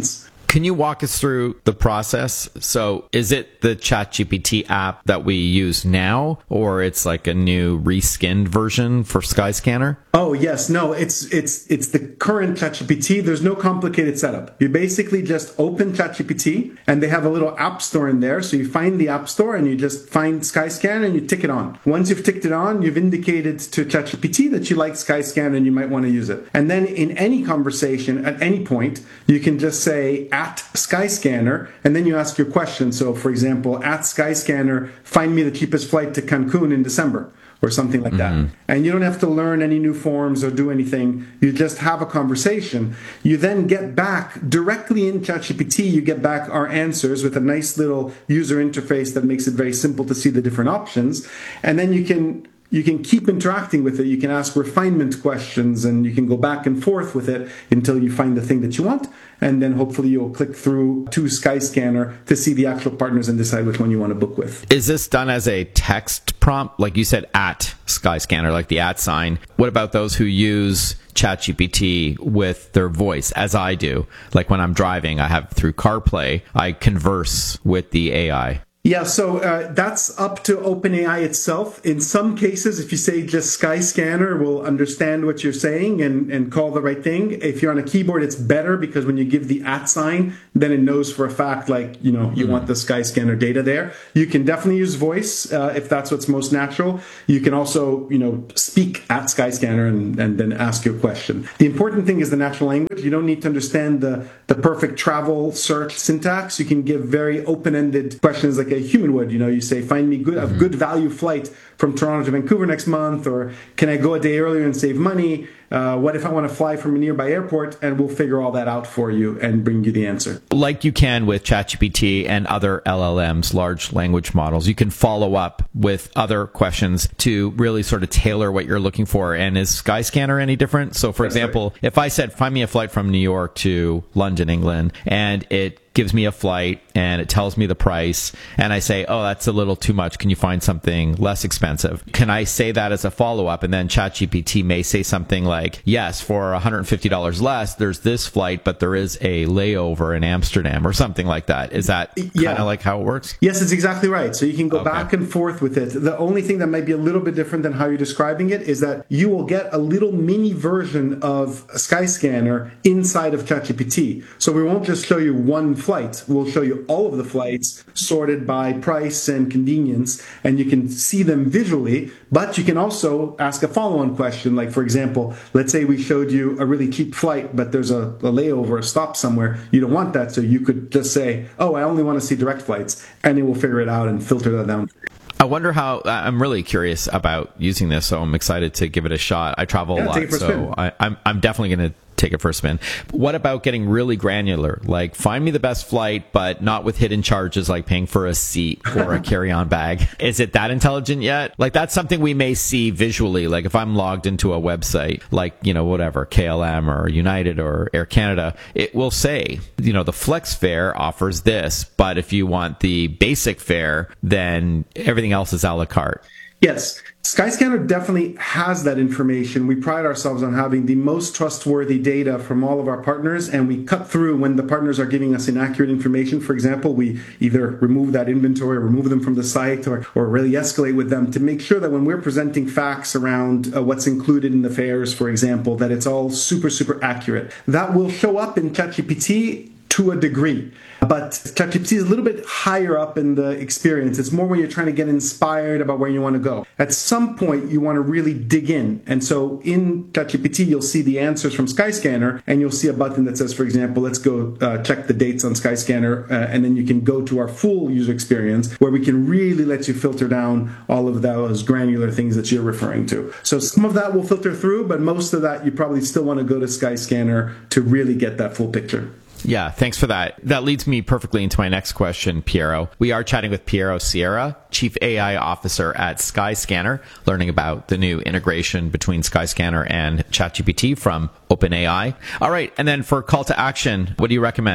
Can you walk us through the process? So is it the ChatGPT app that we use now, or it's like a new reskinned version for Skyscanner? Oh, yes. No, it's it's it's the current ChatGPT. There's no complicated setup. You basically just open ChatGPT, and they have a little app store in there. So you find the app store, and you just find Skyscanner, and you tick it on. Once you've ticked it on, you've indicated to ChatGPT that you like Skyscanner and you might want to use it. And then in any conversation, at any point, you can just say, at Skyscanner, and then you ask your question. So, for example, at Skyscanner, find me the cheapest flight to Cancun in December, or something like that. Mm-hmm. And you don't have to learn any new forms or do anything. You just have a conversation. You then get back directly in ChatGPT, you get back our answers with a nice little user interface that makes it very simple to see the different options. And then you can You can keep interacting with it. You can ask refinement questions, and you can go back and forth with it until you find the thing that you want. And then hopefully you'll click through to Skyscanner to see the actual partners and decide which one you want to book with. Is this done as a text prompt? Like you said, at Skyscanner, like the at sign. What about those who use ChatGPT with their voice, as I do? Like when I'm driving, I have through CarPlay, I converse with the A I. Yeah, so uh, that's up to OpenAI itself. In some cases, if you say just Skyscanner, will understand what you're saying and, and call the right thing. If you're on a keyboard, it's better because when you give the at sign, then it knows for a fact, like, you know, you mm-hmm. want the Skyscanner data there. You can definitely use voice uh, if that's what's most natural. You can also, you know, speak at Skyscanner and, and then ask your question. The important thing is the natural language. You don't need to understand the, the perfect travel search syntax. You can give very open-ended questions like a human would. You know, you say, find me good, a good value flight from Toronto to Vancouver next month, or can I go a day earlier and save money? Uh, what if I want to fly from a nearby airport? And we'll figure all that out for you and bring you the answer. Like you can with ChatGPT and other L L Ms, large language models, you can follow up with other questions to really sort of tailor what you're looking for. And is Skyscanner any different? So, for That's example, right. if I said, find me a flight from New York to London, England, and it gives me a flight and it tells me the price, and I say, oh, that's a little too much. Can you find something less expensive? Can I say that as a follow-up? And then ChatGPT may say something like, yes, for one hundred fifty dollars less, there's this flight, but there is a layover in Amsterdam, or something like that. Is that yeah. kind of like how it works? Yes, it's exactly right. So you can go okay. back and forth with it. The only thing that might be a little bit different than how you're describing it is that you will get a little mini version of Skyscanner inside of ChatGPT. So we won't just show you one flight. We'll show you all of the flights sorted by price and convenience, and you can see them visually, but you can also ask a follow-on question. Like, for example, let's say we showed you a really cheap flight, but there's a, a layover, a stop somewhere. You don't want that, so you could just say, oh, I only want to see direct flights, and it will figure it out and filter that down. I wonder how, I'm really curious about using this, so I'm excited to give it a shot. I travel yeah, a lot, so I, I'm, I'm definitely going to take it for a spin. What about getting really granular? Like, find me the best flight, but not with hidden charges like paying for a seat or a carry-on bag. Is it that intelligent yet? Like, that's something we may see visually. Like, if I'm logged into a website, like, you know, whatever, K L M or United or Air Canada, it will say, you know, the flex fare offers this, but if you want the basic fare, then everything else is a la carte. Yes, Skyscanner definitely has that information. We pride ourselves on having the most trustworthy data from all of our partners, and we cut through when the partners are giving us inaccurate information. For example, we either remove that inventory, remove them from the site, or, or really escalate with them to make sure that when we're presenting facts around uh, what's included in the fares, for example, that it's all super, super accurate. That will show up in ChatGPT to a degree. But ChatGPT is a little bit higher up in the experience. It's more when you're trying to get inspired about where you want to go. At some point, you want to really dig in. And so in ChatGPT, you'll see the answers from Skyscanner, and you'll see a button that says, for example, let's go uh, check the dates on Skyscanner, uh, and then you can go to our full user experience where we can really let you filter down all of those granular things that you're referring to. So some of that will filter through, but most of that, you probably still want to go to Skyscanner to really get that full picture. Yeah, thanks for that. That leads me perfectly into my next question, Piero. We are chatting with Piero Sierra, Chief A I Officer at Skyscanner, learning about the new integration between Skyscanner and ChatGPT from OpenAI. All right, and then for call to action, what do you recommend?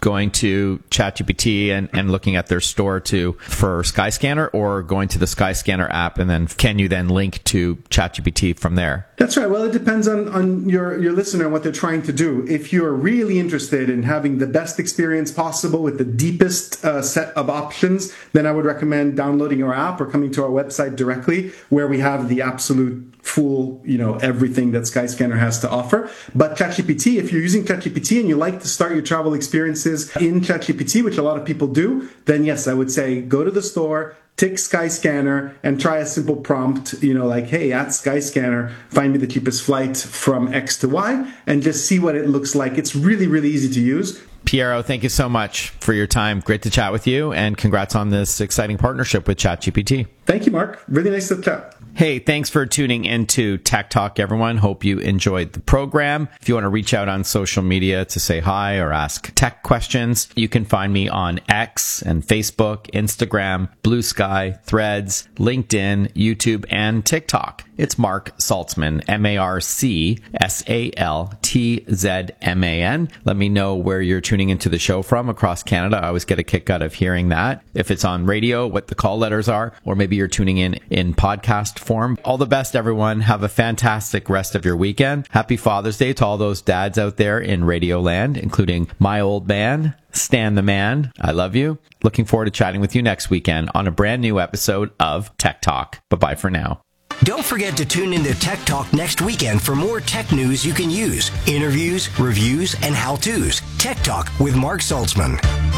going to ChatGPT and, and looking at their store to for Skyscanner, or going to the Skyscanner app, and then can you then link to ChatGPT from there? That's right. Well, it depends on, on your, your listener and what they're trying to do. If you're really interested in having the best experience possible with the deepest uh, set of options, then I would recommend downloading our app or coming to our website directly, where we have the absolute full, you know, everything that Skyscanner has to offer. But ChatGPT, if you're using ChatGPT and you like to start your travel experiences in ChatGPT, which a lot of people do, then yes, I would say go to the store, tick Skyscanner, and try a simple prompt, you know, like, hey, at Skyscanner, find me the cheapest flight from X to Y, and just see what it looks like. It's really, really easy to use. Piero, thank you so much for your time. Great to chat with you, and congrats on this exciting partnership with ChatGPT. Thank you, Mark. Really nice to chat. Hey, thanks for tuning into Tech Talk, everyone. Hope you enjoyed the program. If you want to reach out on social media to say hi or ask tech questions, you can find me on X and Facebook, Instagram, Blue Sky, Threads, LinkedIn, YouTube, and TikTok. It's Mark Saltzman, M A R C S A L T Z M A N. Let me know where you're tuning into the show from across Canada. I always get a kick out of hearing that. If it's on radio, what the call letters are, or maybe you're tuning in in podcast form. All the best, everyone. Have a fantastic rest of your weekend. Happy Father's Day to all those dads out there in Radio Land, including my old man, Stan the Man. I love you. Looking forward to chatting with you next weekend on a brand new episode of Tech Talk. Bye-bye for now. Don't forget to tune into Tech Talk next weekend for more tech news you can use, interviews, reviews, and how-tos. Tech Talk with Mark Saltzman.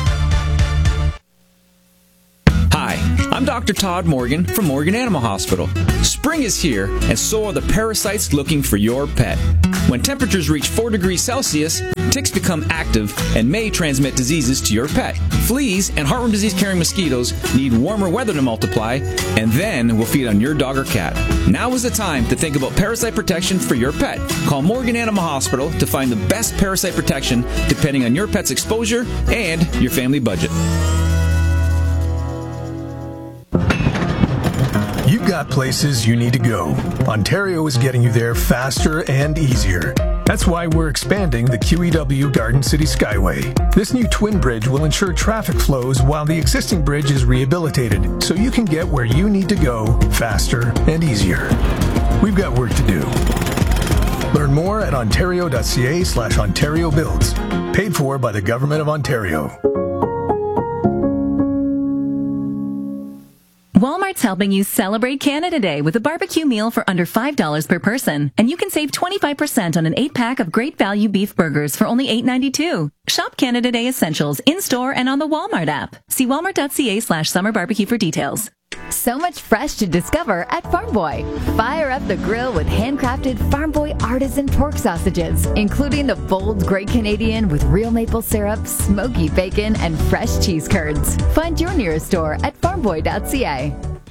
Hi, I'm Doctor Todd Morgan from Morgan Animal Hospital. Spring is here, and so are the parasites looking for your pet. When temperatures reach four degrees Celsius, ticks become active and may transmit diseases to your pet. Fleas and heartworm disease-carrying mosquitoes need warmer weather to multiply, and then will feed on your dog or cat. Now is the time to think about parasite protection for your pet. Call Morgan Animal Hospital to find the best parasite protection depending on your pet's exposure and your family budget. You've got places you need to go. Ontario is getting you there faster and easier. That's why we're expanding the Q E W Garden City Skyway. This new twin bridge will ensure traffic flows while the existing bridge is rehabilitated, so you can get where you need to go faster and easier. We've got work to do. Learn more at ontario.ca slash Ontario Builds. Paid for by the Government of Ontario. Walmart's helping you celebrate Canada Day with a barbecue meal for under five dollars per person. And you can save twenty-five percent on an eight-pack of great value beef burgers for only eight ninety-two. Shop Canada Day essentials in-store and on the Walmart app. See walmart.ca slash summer barbecue for details. So much fresh to discover at Farm Boy. Fire up the grill with handcrafted Farm Boy artisan pork sausages, including the bold Great Canadian with real maple syrup, smoky bacon, and fresh cheese curds. Find your nearest store at farm boy dot c a.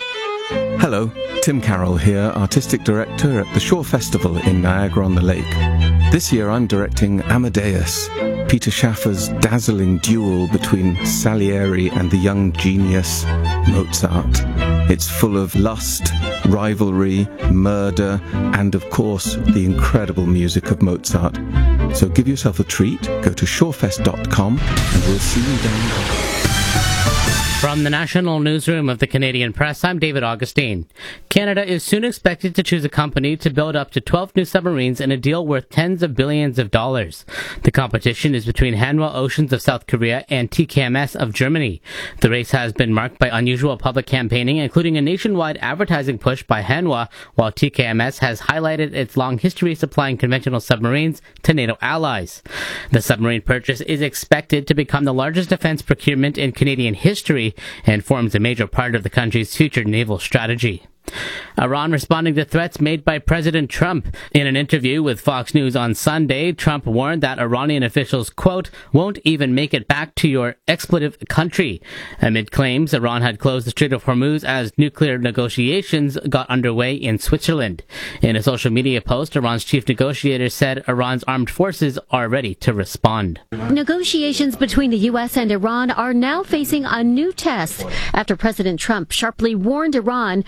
Hello, Tim Carroll here, Artistic Director at the Shore Festival in Niagara-on-the-Lake. This year I'm directing Amadeus, Peter Shaffer's dazzling duel between Salieri and the young genius Mozart. It's full of lust, rivalry, murder, and of course the incredible music of Mozart. So give yourself a treat, go to shorefest dot com and we'll see you down there. From the National Newsroom of the Canadian Press, I'm David Augustine. Canada is soon expected to choose a company to build up to twelve new submarines in a deal worth tens of billions of dollars. The competition is between Hanwha Oceans of South Korea and T K M S of Germany. The race has been marked by unusual public campaigning, including a nationwide advertising push by Hanwha, while T K M S has highlighted its long history supplying conventional submarines to NATO allies. The submarine purchase is expected to become the largest defense procurement in Canadian history and forms a major part of the country's future naval strategy. Iran responding to threats made by President Trump. In an interview with Fox News on Sunday, Trump warned that Iranian officials, quote, won't even make it back to your expletive country, amid claims Iran had closed the Strait of Hormuz as nuclear negotiations got underway in Switzerland. In a social media post, Iran's chief negotiator said Iran's armed forces are ready to respond. Negotiations between the U S and Iran are now facing a new test after President Trump sharply warned Iran against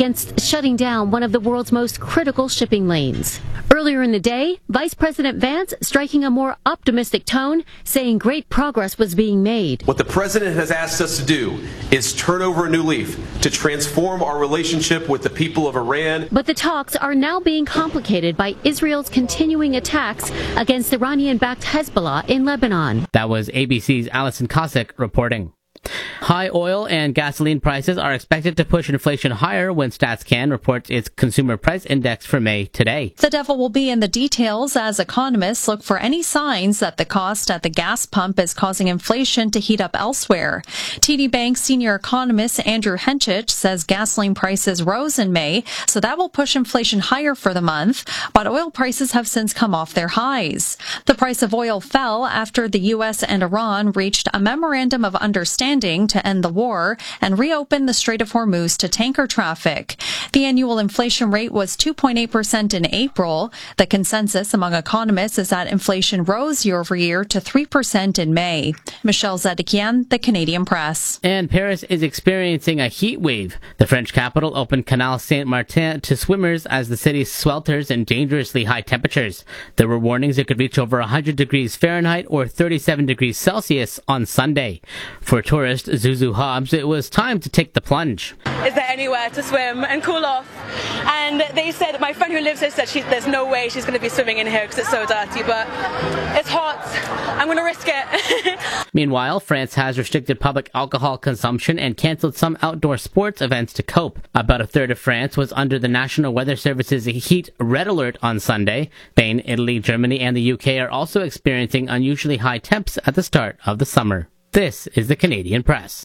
against shutting down one of the world's most critical shipping lanes. Earlier in the day, Vice President Vance striking a more optimistic tone, saying great progress was being made. What the president has asked us to do is turn over a new leaf to transform our relationship with the people of Iran. But the talks are now being complicated by Israel's continuing attacks against Iranian-backed Hezbollah in Lebanon. That was A B C's Alison Cossack reporting. High oil and gasoline prices are expected to push inflation higher when StatsCan reports its consumer price index for May today. The devil will be in the details as economists look for any signs that the cost at the gas pump is causing inflation to heat up elsewhere. T D Bank senior economist Andrew Henchich says gasoline prices rose in May, so that will push inflation higher for the month, but oil prices have since come off their highs. The price of oil fell after the U S and Iran reached a memorandum of understanding to end the war and reopen the Strait of Hormuz to tanker traffic. The annual inflation rate was two point eight percent in April. The consensus among economists is that inflation rose year over year to three percent in May. Michelle Zedekian, The Canadian Press. And Paris is experiencing a heat wave. The French capital opened Canal Saint-Martin to swimmers as the city swelters in dangerously high temperatures. There were warnings it could reach over one hundred degrees Fahrenheit or thirty-seven degrees Celsius on Sunday. For tourists, Zuzu Hobbs, it was time to take the plunge. Is there anywhere to swim and cool off? And they said, my friend who lives here said she, there's no way she's going to be swimming in here because it's so dirty, but it's hot. I'm going to risk it. Meanwhile, France has restricted public alcohol consumption and canceled some outdoor sports events to cope. About a third of France was under the National Weather Service's heat red alert on Sunday. Spain, Italy, Germany, and the U K are also experiencing unusually high temps at the start of the summer. This is the Canadian Press.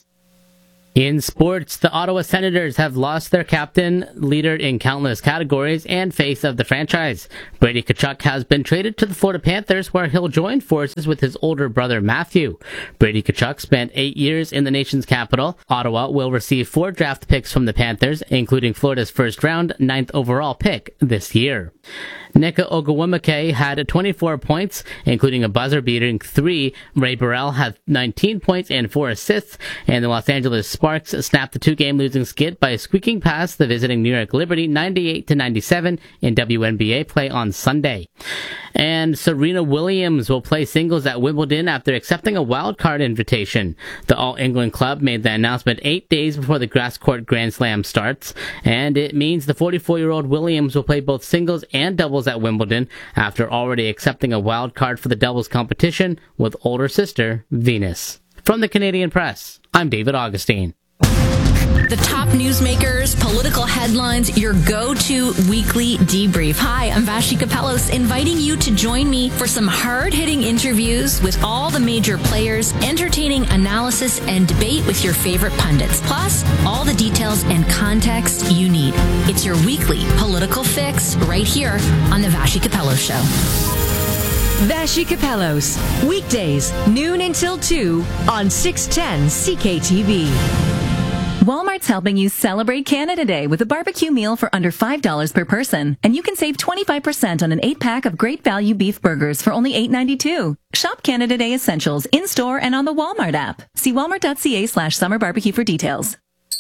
In sports, the Ottawa Senators have lost their captain, leader in countless categories, and face of the franchise. Brady Tkachuk has been traded to the Florida Panthers, where he'll join forces with his older brother Matthew. Brady Tkachuk spent eight years in the nation's capital. Ottawa will receive four draft picks from the Panthers, including Florida's first-round, ninth overall pick this year. Nika Ogwumike had twenty-four points, including a buzzer-beating three. Ray Burrell had nineteen points and four assists, and the Los Angeles Sparks snapped the two-game losing skid by squeaking past the visiting New York Liberty ninety-eight to ninety-seven in W N B A play on Sunday. And Serena Williams will play singles at Wimbledon after accepting a wild card invitation. The All England club made the announcement eight days before the grass court Grand Slam starts, and it means the forty-four-year-old Williams will play both singles and doubles at Wimbledon after already accepting a wild card for the doubles competition with older sister Venus. From the Canadian Press, I'm David Augustine. The top newsmakers, political headlines, your go-to weekly debrief. Hi, I'm Vashi Kapelos, inviting you to join me for some hard-hitting interviews with all the major players, entertaining analysis and debate with your favorite pundits, plus all the details and context you need. It's your weekly political fix right here on the Vashi Kapelos Show. Vashi Kapelos, weekdays, noon until two on six ten C K T V. Walmart's helping you celebrate Canada Day with a barbecue meal for under five dollars per person. And you can save twenty-five percent on an eight-pack of great value beef burgers for only eight ninety-two. Shop Canada Day essentials in-store and on the Walmart app. See walmart.ca slash summer barbecue for details.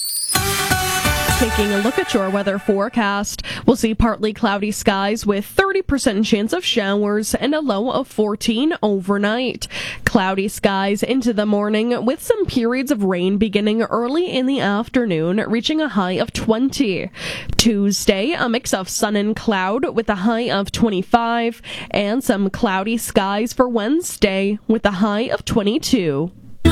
Taking a look at your weather forecast, we'll see partly cloudy skies with thirty percent chance of showers and a low of fourteen overnight. Cloudy skies into the morning with some periods of rain beginning early in the afternoon, reaching a high of twenty. Tuesday, a mix of sun and cloud with a high of twenty-five, and some cloudy skies for Wednesday with a high of twenty-two.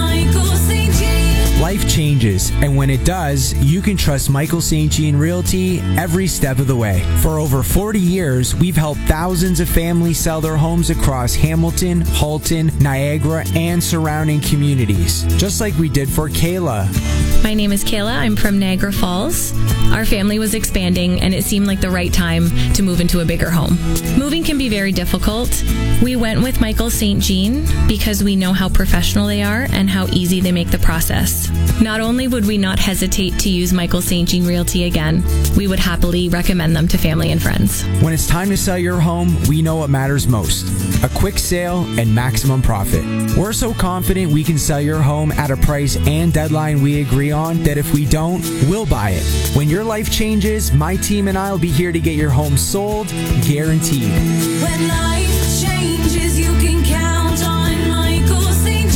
Life changes, and when it does, you can trust Michael Saint Jean Realty every step of the way. For over forty years, we've helped thousands of families sell their homes across Hamilton, Halton, Niagara, and surrounding communities, just like we did for Kayla. My name is Kayla. I'm from Niagara Falls. Our family was expanding, and it seemed like the right time to move into a bigger home. Moving can be very difficult. We went with Michael Saint Jean because we know how professional they are and how easy they make the process. Not only would we not hesitate to use Michael Saint Jean Realty again, we would happily recommend them to family and friends. When it's time to sell your home, we know what matters most: a quick sale and maximum profit. We're so confident we can sell your home at a price and deadline we agree on that if we don't, we'll buy it. When your life changes, my team and I will be here to get your home sold, guaranteed. When life changes, you can count on Michael Saint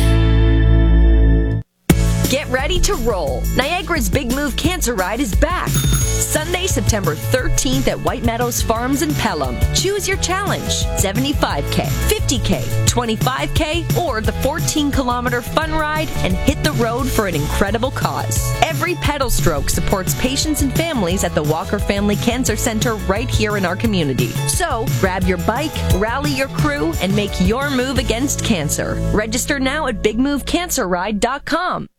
Jean. Get ready to roll. Niagara's Big Move Cancer Ride is back. Sunday, September thirteenth at White Meadows Farms in Pelham. Choose your challenge: seventy-five K, fifty K, twenty-five K, or the fourteen kilometer fun ride and hit the road for an incredible cause. Every pedal stroke supports patients and families at the Walker Family Cancer Center right here in our community. So, grab your bike, rally your crew, and make your move against cancer. Register now at big move cancer ride dot com.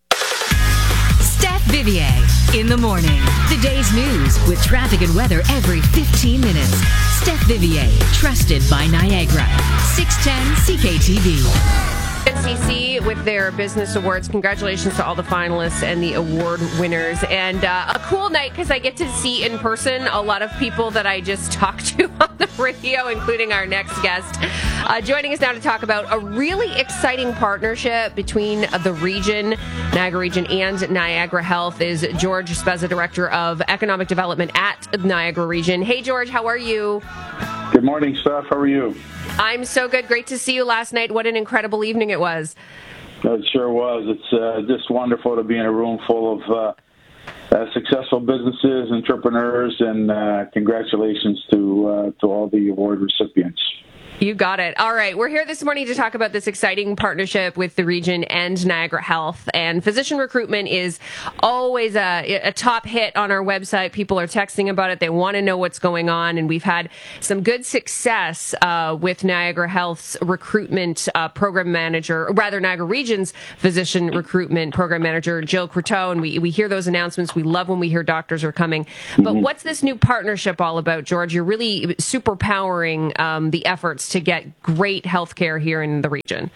Steph Vivier in the morning. The day's news with traffic and weather every fifteen minutes. Steph Vivier, trusted by Niagara. six ten C K T V. N C C with their business awards. Congratulations to all the finalists and the award winners. And uh, a cool night because I get to see in person a lot of people that I just talked to on the radio, including our next guest. Uh, joining us now to talk about a really exciting partnership between the region, Niagara Region, and Niagara Health is George Spezza, Director of Economic Development at Niagara Region. Hey, George, how are you? Good morning, Steph. How are you? I'm so good. Great to see you last night. What an incredible evening it was. It sure was. It's uh, just wonderful to be in a room full of uh, uh, successful businesses, entrepreneurs, and uh, congratulations to uh, to all the award recipients. You got it. All right. We're here this morning to talk about this exciting partnership with the region and Niagara Health. And physician recruitment is always a, a top hit on our website. People are texting about it. They want to know what's going on. And we've had some good success uh, with Niagara Health's recruitment uh, program manager, or rather Niagara Region's physician recruitment program manager, Jill Croteau. And we, we hear those announcements. We love when we hear doctors are coming. But mm-hmm. what's this new partnership all about, George? You're really superpowering um, the efforts to get great health care here in the region.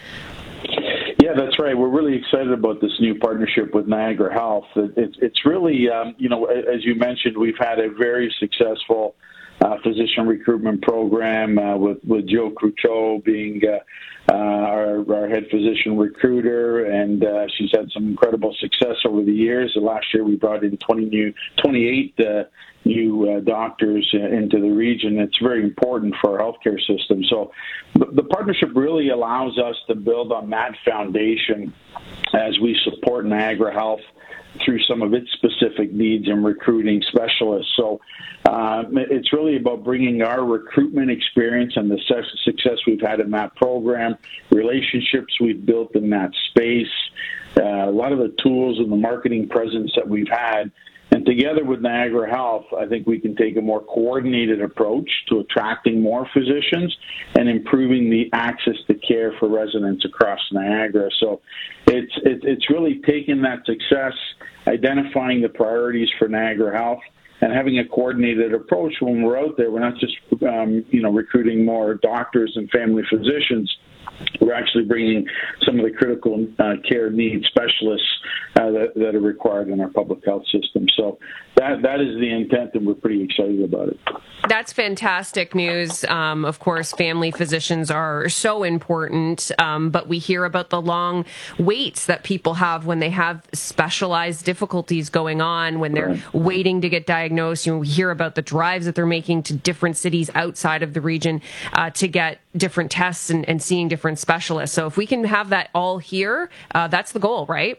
Yeah, that's right. We're really excited about this new partnership with Niagara Health. It's, it's really, um, you know, as you mentioned, we've had a very successful uh, physician recruitment program uh, with, with Jill Croteau being uh, uh, our, our head physician recruiter, and uh, she's had some incredible success over the years. Last year, we brought in twenty new, twenty-eight uh, new uh, doctors uh, into the region. It's very important for our healthcare system. So the, the partnership really allows us to build on that foundation as we support Niagara Health through some of its specific needs in recruiting specialists. So uh, it's really about bringing our recruitment experience and the success we've had in that program, relationships we've built in that space, uh, a lot of the tools and the marketing presence that we've had. And together with Niagara Health, I think we can take a more coordinated approach to attracting more physicians and improving the access to care for residents across Niagara. So it's it's really taking that success, identifying the priorities for Niagara Health, and having a coordinated approach when we're out there. We're not just um, you know recruiting more doctors and family physicians. We're actually bringing some of the critical uh, care needs specialists uh, that, that are required in our public health system. So that that is the intent, and we're pretty excited about it. That's fantastic news. Um, of course, family physicians are so important, um, but we hear about the long waits that people have when they have specialized difficulties going on, when they're right. waiting to get diagnosed. You know, we hear about the drives that they're making to different cities outside of the region uh, to get different tests and, and seeing different specialists. So if we can have that all here, uh, that's the goal, right?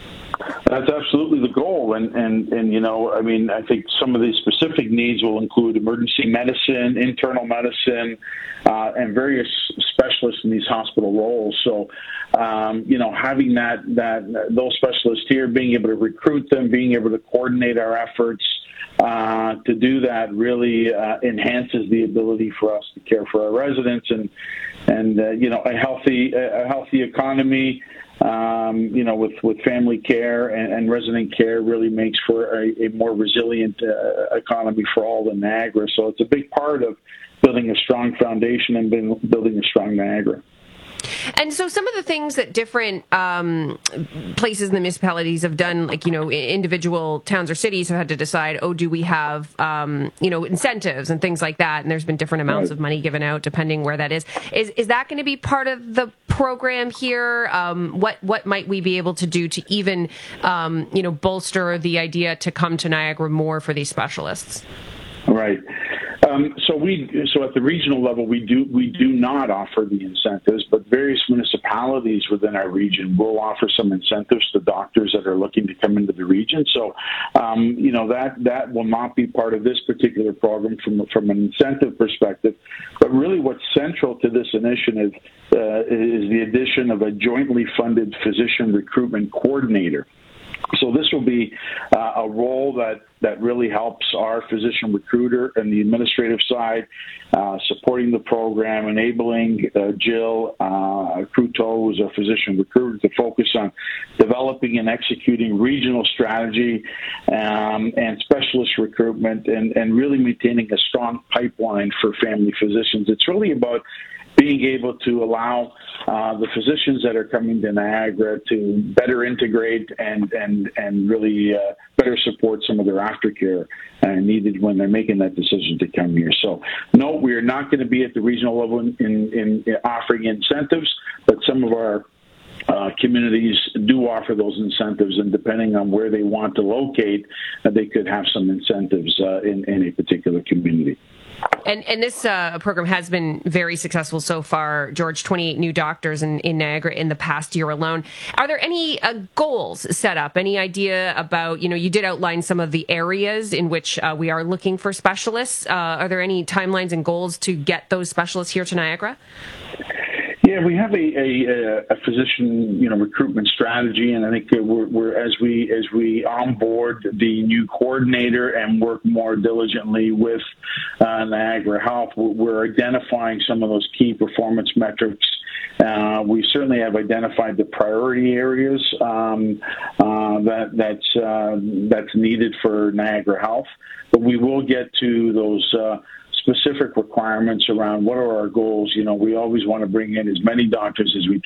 That's absolutely the goal. And, and, and, you know, I mean, I think some of these specific needs will include emergency medicine, internal medicine, uh, and various specialists in these hospital roles. So, um, you know, having that, that, those specialists here, being able to recruit them, being able to coordinate our efforts, Uh, to do that really uh, enhances the ability for us to care for our residents, and and uh, you know a healthy a healthy economy, um, you know with, with family care and, and resident care really makes for a, a more resilient uh, economy for all of Niagara. So it's a big part of building a strong foundation and building a strong Niagara. And so some of the things that different um, places in the municipalities have done, like, you know, individual towns or cities have had to decide, oh, do we have, um, you know, incentives and things like that? And there's been different amounts right. of money given out depending where that is. Is is that going to be part of the program here? Um, what what might we be able to do to even, um, you know, bolster the idea to come to Niagara more for these specialists? Right. Um, so we, so at the regional level, we do we do not offer the incentives, but various municipalities within our region will offer some incentives to doctors that are looking to come into the region. So, um, you know, that that will not be part of this particular program from from an incentive perspective. But really, what's central to this initiative uh, is the addition of a jointly funded physician recruitment coordinator. So this will be uh, a role that, that really helps our physician recruiter and the administrative side, uh, supporting the program, enabling uh, Jill uh, Cruteau, who's our physician recruiter, to focus on developing and executing regional strategy um, and specialist recruitment and, and really maintaining a strong pipeline for family physicians. It's really about being able to allow uh, the physicians that are coming to Niagara to better integrate and and and really uh, better support some of their aftercare uh, needed when they're making that decision to come here. So, no, we are not going to be at the regional level in, in, in offering incentives, but some of our Uh, communities do offer those incentives, and depending on where they want to locate, uh, they could have some incentives uh, in, in a particular community. And and this uh, program has been very successful so far, George, twenty-eight new doctors in, in Niagara in the past year alone. Are there any uh, goals set up? Any idea about, you know, you did outline some of the areas in which uh, we are looking for specialists. Uh, are there any timelines and goals to get those specialists here to Niagara? Yeah, we have a, a, a physician, you know, recruitment strategy, and I think we're, we're as we as we onboard the new coordinator and work more diligently with uh, Niagara Health, we're identifying some of those key performance metrics. Uh, we certainly have identified the priority areas um, uh, that that's uh, that's needed for Niagara Health, but we will get to those Uh, specific requirements around what are our goals. You know, we always want to bring in as many doctors as we